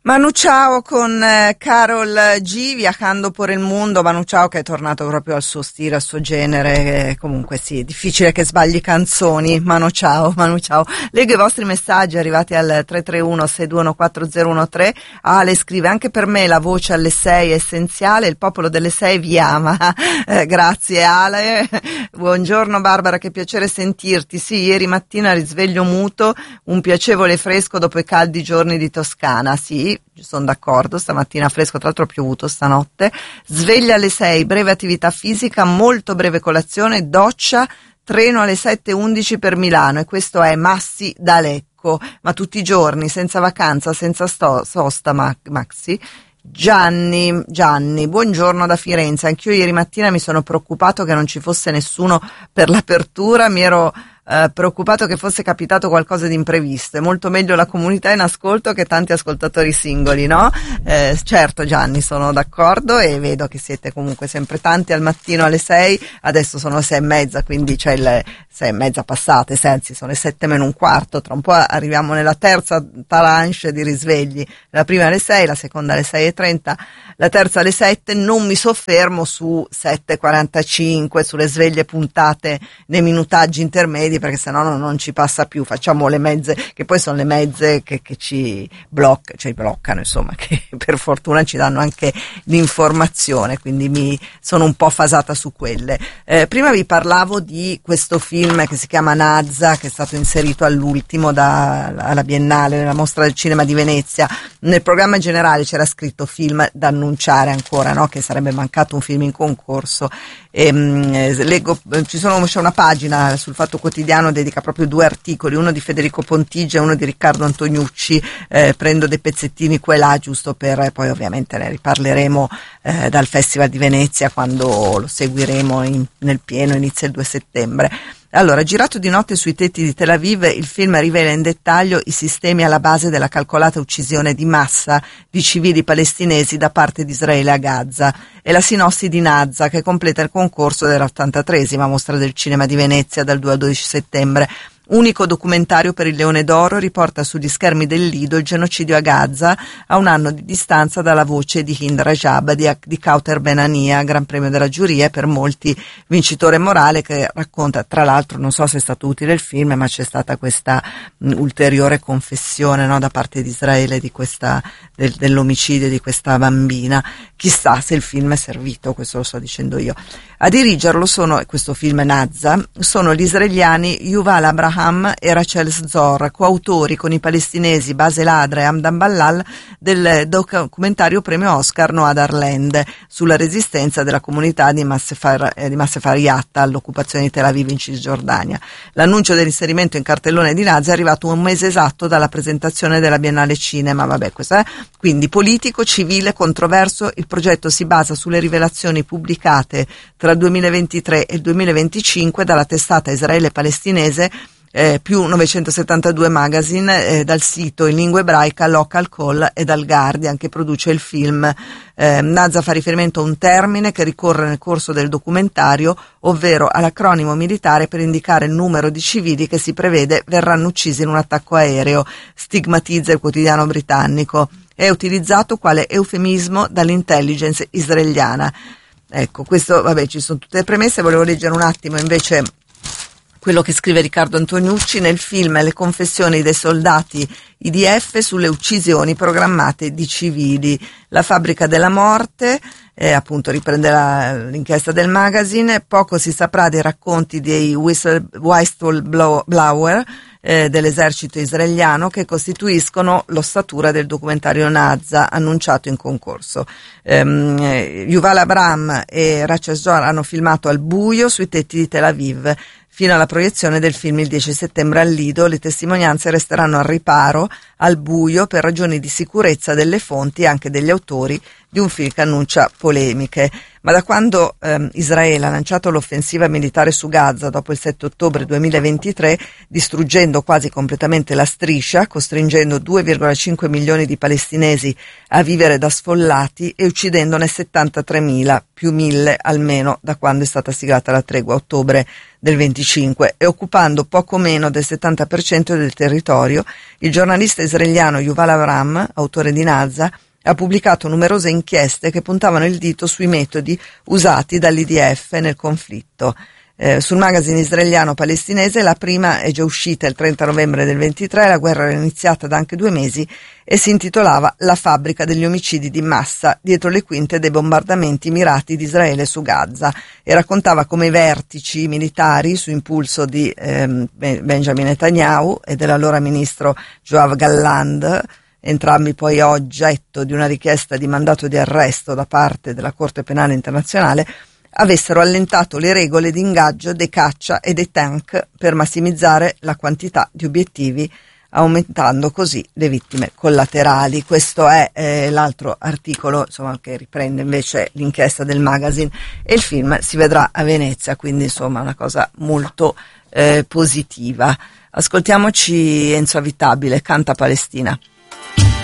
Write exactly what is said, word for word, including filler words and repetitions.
Manu Chao con eh, Karol G, viaggiando per il mondo. Manu Chao che è tornato proprio al suo stile, al suo genere, eh, comunque sì, è difficile che sbagli canzoni. Manu Chao, Manu Chao. Leggo i vostri messaggi arrivati al tre tre uno sei due uno quattro zero uno tre. Ale scrive: anche per me la voce alle sei è essenziale, il popolo delle sei vi ama. Eh, grazie Ale. Buongiorno Barbara, che piacere sentirti. Sì, ieri mattina risveglio muto, un piacevole fresco dopo i caldi giorni di Toscana. Sì, sono d'accordo, stamattina fresco, tra l'altro ha piovuto stanotte. Sveglia alle sei, breve attività fisica, molto breve colazione, doccia, treno alle sette e undici per Milano, e questo è Massi da Lecco, ma tutti i giorni, senza vacanza, senza sto, sosta, ma, Maxi. Gianni, Gianni, buongiorno da Firenze. Anch'io ieri mattina mi sono preoccupato che non ci fosse nessuno per l'apertura, mi ero Uh, preoccupato che fosse capitato qualcosa di imprevisto. È molto meglio la comunità in ascolto che tanti ascoltatori singoli, no? Eh, certo Gianni, sono d'accordo, e vedo che siete comunque sempre tanti al mattino alle sei, adesso sono le sei e mezza, quindi c'è le sei e mezza passate, anzi sono le sette meno un quarto, tra un po' arriviamo nella terza tranche di risvegli, la prima alle sei, la seconda alle sei e trenta, la terza alle sette. Non mi soffermo su sette e quarantacinque, sulle sveglie puntate nei minutaggi intermedi, perché sennò non, non ci passa più. Facciamo le mezze, che poi sono le mezze che, che ci bloccano, cioè bloccano, insomma, che per fortuna ci danno anche l'informazione, quindi mi sono un po' fasata su quelle. Eh, prima vi parlavo di questo film che si chiama Nazza, che è stato inserito all'ultimo da, alla Biennale, nella Mostra del Cinema di Venezia. Nel programma generale c'era scritto film da annunciare ancora, no? Che sarebbe mancato un film in concorso. E, mh, leggo, ci sono, c'è una pagina sul Fatto Quotidiano, dedica proprio due articoli, uno di Federico Pontigia e uno di Riccardo Antoniucci. Eh, prendo dei pezzettini qua e là giusto per, poi ovviamente ne riparleremo eh, dal Festival di Venezia quando lo seguiremo in, nel pieno, inizia il due settembre. Allora, girato di notte sui tetti di Tel Aviv, il film rivela in dettaglio i sistemi alla base della calcolata uccisione di massa di civili palestinesi da parte di Israele a Gaza. È la sinossi di Nazza, che completa il concorso della ottantatreesima Mostra del Cinema di Venezia dal due al dodici settembre. Unico documentario per il Leone d'Oro, riporta sugli schermi del Lido il genocidio a Gaza a un anno di distanza dalla voce di Hind Rajab di, di Kauter Benania, Gran Premio della giuria, per molti vincitore morale, che racconta, tra l'altro, non so se è stato utile il film, ma c'è stata questa mh, ulteriore confessione, no, da parte di Israele di questa, del, dell'omicidio di questa bambina. Chissà se il film è servito, questo lo sto dicendo io. A dirigerlo sono, questo film Nazza, sono gli israeliani Yuval Abraham e Rachel Zor, coautori con i palestinesi Base Ladra e Hamdan Ballal del documentario premio Oscar Noadar Land sulla resistenza della comunità di Massefar, eh, di Massefar Yatta all'occupazione di Tel Aviv in Cisgiordania. L'annuncio dell'inserimento in cartellone di Nazza è arrivato un mese esatto dalla presentazione della Biennale Cinema. Vabbè, questo è quindi politico, civile, controverso. Il progetto si basa sulle rivelazioni pubblicate tra il duemilaventitré e il duemilaventicinque dalla testata Israele palestinese eh, più novecentosettantadue Magazine, eh, dal sito in lingua ebraica Local Call e dal Guardian, che produce il film. Eh, Nazza fa riferimento a un termine che ricorre nel corso del documentario, ovvero all'acronimo militare per indicare il numero di civili che si prevede verranno uccisi in un attacco aereo, stigmatizza il quotidiano britannico. È utilizzato quale eufemismo dall'intelligence israeliana. Ecco, questo, vabbè, ci sono tutte le premesse. Volevo leggere un attimo invece quello che scrive Riccardo Antoniucci nel film Le confessioni dei soldati I D F sulle uccisioni programmate di civili. La fabbrica della morte, eh, appunto riprende la, l'inchiesta del magazine. Poco si saprà dei racconti dei whistleblower eh, dell'esercito israeliano che costituiscono l'ossatura del documentario Nazza annunciato in concorso. Um, Yuval Abraham e Rachel Zor hanno filmato al buio sui tetti di Tel Aviv. Fino alla proiezione del film il dieci settembre al Lido, le testimonianze resteranno al riparo, al buio, per ragioni di sicurezza delle fonti e anche degli autori di un film che annuncia polemiche. ma da quando ehm, Israele ha lanciato l'offensiva militare su Gaza dopo il sette ottobre duemilaventitré, distruggendo quasi completamente la striscia, costringendo due virgola cinque milioni di palestinesi a vivere da sfollati e uccidendone settantatremila, più mille almeno da quando è stata siglata la tregua a ottobre del venticinque, e occupando poco meno del settanta per cento del territorio, il giornalista israeliano Yuval Abraham, autore di Nahza, ha pubblicato numerose inchieste che puntavano il dito sui metodi usati dall'I D F nel conflitto. Eh, sul magazine israeliano palestinese la prima è già uscita il trenta novembre del ventitré, la guerra era iniziata da anche due mesi e si intitolava La fabbrica degli omicidi di massa dietro le quinte dei bombardamenti mirati di Israele su Gaza, e raccontava come i vertici militari, su impulso di ehm, Benjamin Netanyahu e dell'allora ministro Yoav Gallant, entrambi poi oggetto di una richiesta di mandato di arresto da parte della Corte Penale Internazionale, avessero allentato le regole di ingaggio dei caccia e dei tank per massimizzare la quantità di obiettivi, aumentando così le vittime collaterali. Questo è eh, l'altro articolo, insomma, che riprende invece l'inchiesta del magazine, e il film si vedrà a Venezia, quindi insomma una cosa molto eh, positiva. Ascoltiamoci Enzo Avitabile, Canta Palestina.